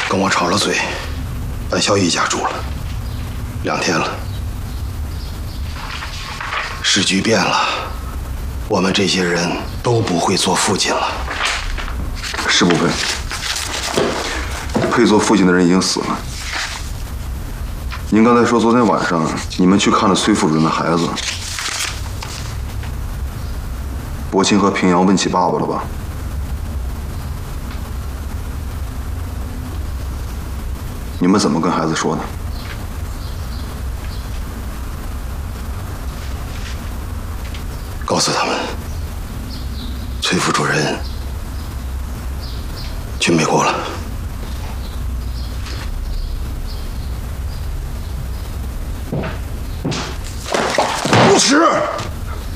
跟我吵了嘴，搬小姨家住了2天了。时局变了，我们这些人都不会做父亲了。 是不配，配做父亲的人已经死了。您刚才说昨天晚上你们去看了崔副主任的孩子，伯钦和平阳问起爸爸了吧？你们怎么跟孩子说的？ 告诉他们，崔副主任去美国了。 不耻！